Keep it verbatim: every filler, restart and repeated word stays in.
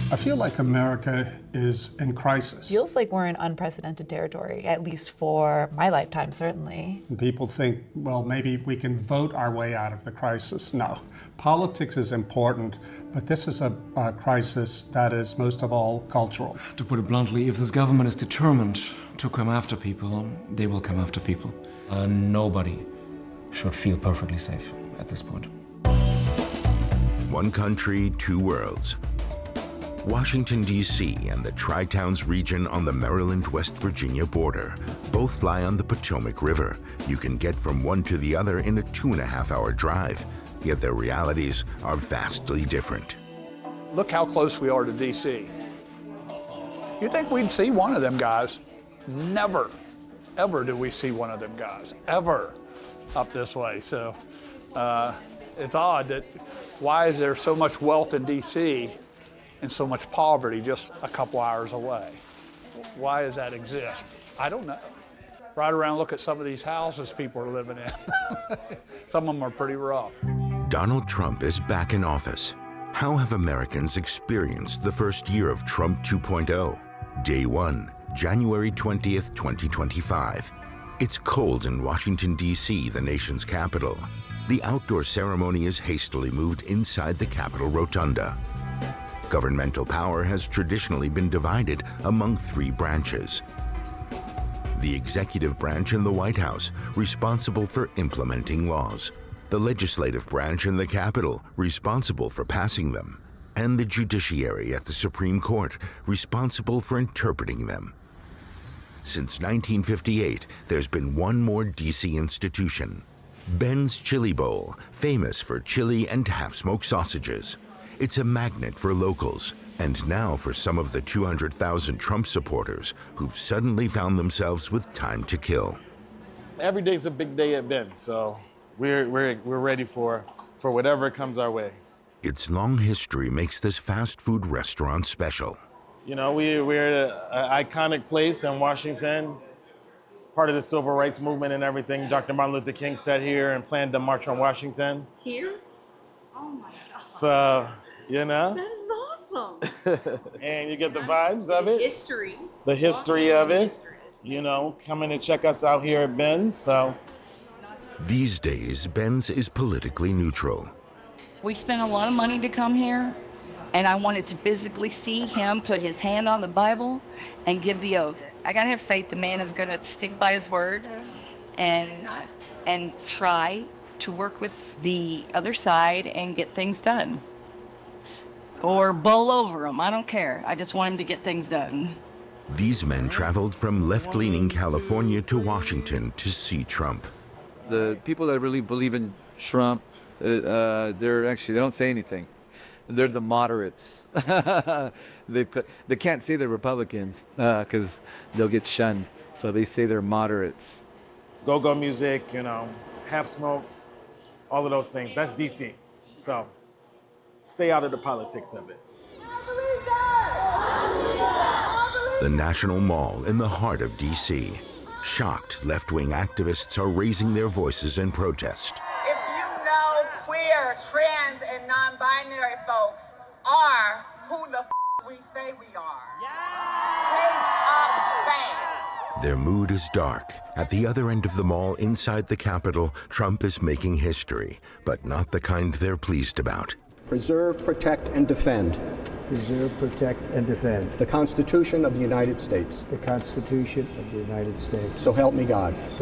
I feel like America is in crisis. Feels like we're in unprecedented territory, at least for my lifetime, certainly. And people think, well, maybe we can vote our way out of the crisis. No. Politics is important, but this is a, a crisis that is most of all cultural. To put it bluntly, if this government is determined to come after people, they will come after people. Uh, nobody should feel perfectly safe at this point. One country, two worlds. Washington, D C and the Tri-Towns region on the Maryland-West Virginia border both lie on the Potomac River. You can get from one to the other in a two and a half hour drive, yet their realities are vastly different. Look how close we are to D C. You think we'd see one of them guys? Never, ever do we see one of them guys, ever, up this way. So uh, it's odd that, why is there so much wealth in D C and so much poverty just a couple hours away? Why does that exist? I don't know. Ride around, look at some of these houses people are living in. Some of them are pretty rough. Donald Trump is back in office. How have Americans experienced the first year of Trump two point oh? Day one, January twentieth, twenty twenty-five. It's cold in Washington, D C, the nation's capital. The outdoor ceremony is hastily moved inside the Capitol Rotunda. Governmental power has traditionally been divided among three branches. The executive branch in the White House, responsible for implementing laws. The legislative branch in the Capitol, responsible for passing them. And the judiciary at the Supreme Court, responsible for interpreting them. Since nineteen fifty-eight, there's been one more D C institution. Ben's Chili Bowl, famous for chili and half-smoked sausages. It's a magnet for locals, and now for some of the two hundred thousand Trump supporters who've suddenly found themselves with time to kill. Every day's a big day at Ben's, so we're, we're, we're ready for, for whatever comes our way. Its long history makes this fast food restaurant special. You know, we, we're an iconic place in Washington, part of the civil rights movement and everything. Doctor Martin Luther King sat here and planned the March on Washington. Here? Oh my God. So, you know. That is awesome. And you get the vibes of it. History. The history of it. You know, coming to check us out here at Ben's, so. These days, Ben's is politically neutral. We spent a lot of money to come here, and I wanted to physically see him put his hand on the Bible and give the oath. I gotta have faith the man is gonna stick by his word and, and try to work with the other side and get things done. Or bowl over him, I don't care. I just want him to get things done. These men traveled from left-leaning California to Washington to see Trump. The people that really believe in Trump, uh, they're actually, they don't say anything. They're the moderates. they, put, they can't say they're Republicans because uh, they'll get shunned. So they say they're moderates. Go-go music, you know, half smokes, all of those things. That's D C. So stay out of the politics of it. The National Mall in the heart of D C. Shocked left-wing activists are raising their voices in protest. If you know queer, trans, and non-binary folks are who the f we say we are, take up space. Their mood is dark. At the other end of the mall inside the Capitol, Trump is making history, but not the kind they're pleased about. Preserve, protect, and defend. Preserve, protect, and defend. The Constitution of the United States. The Constitution of the United States. So help me God. So